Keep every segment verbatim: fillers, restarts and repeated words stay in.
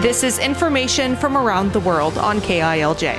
This is information from around the world on K I L J.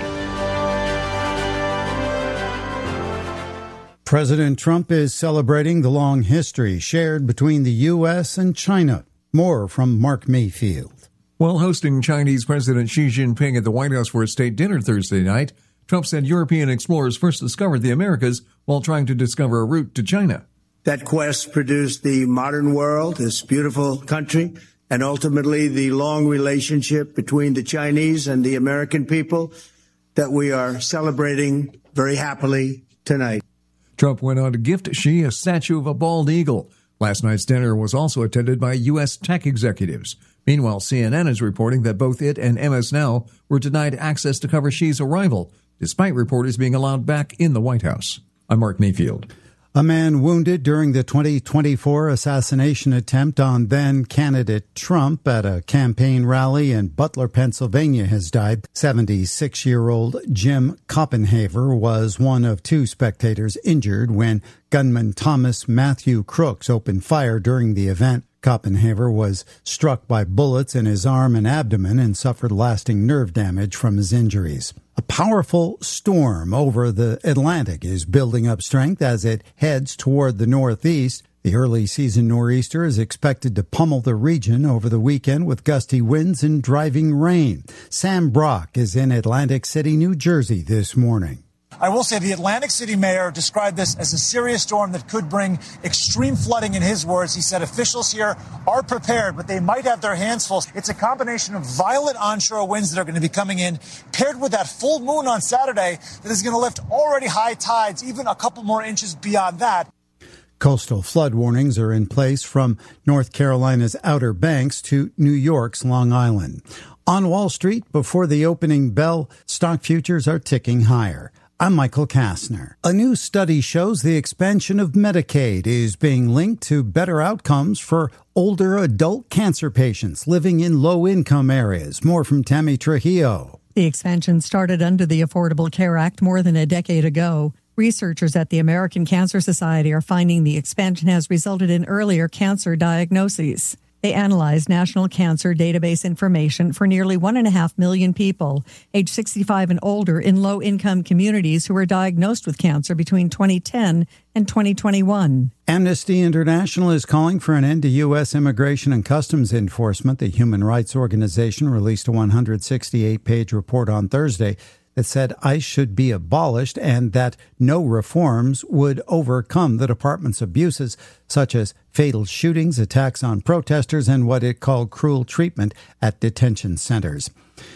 President Trump is celebrating the long history shared between the U S and China. More from Mark Mayfield. While hosting Chinese President Xi Jinping at the White House for a state dinner Thursday night, Trump said European explorers first discovered the Americas while trying to discover a route to China. That quest produced the modern world, this beautiful country, and ultimately the long relationship between the Chinese and the American people that we are celebrating very happily tonight. Trump went on to gift Xi a statue of a bald eagle. Last night's dinner was also attended by U S tech executives. Meanwhile, C N N is reporting that both it and M S Now were denied access to cover Xi's arrival, despite reporters being allowed back in the White House. I'm Mark Mayfield. A man wounded during the twenty twenty-four assassination attempt on then-candidate Trump at a campaign rally in Butler, Pennsylvania, has died. seventy-six-year-old Jim Koppenhaver was one of two spectators injured when gunman Thomas Matthew Crooks opened fire during the event. Koppenhaver was struck by bullets in his arm and abdomen and suffered lasting nerve damage from his injuries. A powerful storm over the Atlantic is building up strength as it heads toward the northeast. The early season nor'easter is expected to pummel the region over the weekend with gusty winds and driving rain. Sam Brock is in Atlantic City, New Jersey this morning. I will say the Atlantic City mayor described this as a serious storm that could bring extreme flooding in his words. He said officials here are prepared, but they might have their hands full. It's a combination of violent onshore winds that are going to be coming in, paired with that full moon on Saturday that is going to lift already high tides, even a couple more inches beyond that. Coastal flood warnings are in place from North Carolina's Outer Banks to New York's Long Island. On Wall Street, before the opening bell, stock futures are ticking higher. I'm Michael Kastner. A new study shows the expansion of Medicaid is being linked to better outcomes for older adult cancer patients living in low-income areas. More from Tammy Trujillo. The expansion started under the Affordable Care Act more than a decade ago. Researchers at the American Cancer Society are finding the expansion has resulted in earlier cancer diagnoses. They analyzed national cancer database information for nearly one and a half million people, age sixty-five and older, in low-income communities who were diagnosed with cancer between twenty ten and twenty twenty-one. Amnesty International is calling for an end to U S immigration and customs enforcement. The human rights organization released a one hundred sixty-eight page report on Thursday that said ICE should be abolished and that no reforms would overcome the department's abuses, such as fatal shootings, attacks on protesters, and what it called cruel treatment at detention centers.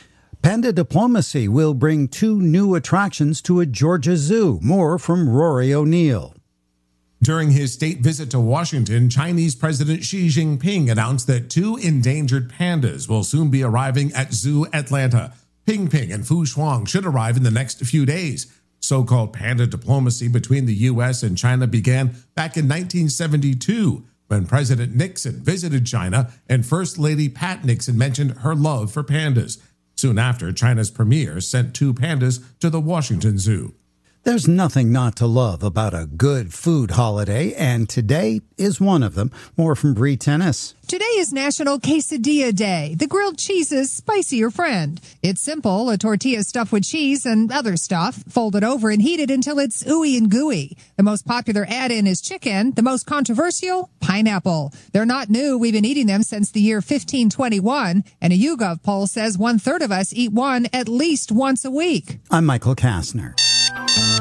Panda diplomacy will bring two new attractions to a Georgia zoo. More from Rory O'Neill. During his state visit to Washington, Chinese President Xi Jinping announced that two endangered pandas will soon be arriving at Zoo Atlanta. Ping Ping and Fu Shuang should arrive in the next few days. So-called panda diplomacy between the U S and China began back in nineteen seventy-two when President Nixon visited China and First Lady Pat Nixon mentioned her love for pandas. Soon after, China's premier sent two pandas to the Washington Zoo. There's nothing not to love about a good food holiday, and today is one of them. More from Bree Tennis. Today is National Quesadilla Day, the grilled cheese's spicier friend. It's simple, a tortilla stuffed with cheese and other stuff, folded over and heated until it's ooey and gooey. The most popular add-in is chicken, the most controversial, pineapple. They're not new, we've been eating them since the year fifteen twenty-one, and a YouGov poll says one-third of us eat one at least once a week. I'm Michael Kastner.